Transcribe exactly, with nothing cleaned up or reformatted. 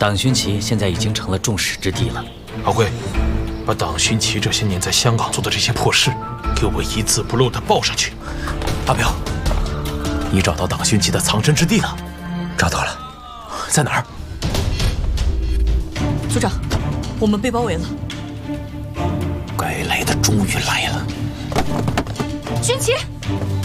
党勋旗现在已经成了众矢之的了。 老贵，把党勋旗这些年在香港做的这些破事，给我一字不漏的报上去。阿彪，你找到党勋旗的藏身之地了？ 找到了， 在哪儿？ 组长，我们被包围了。 该来的终于来了。 军旗。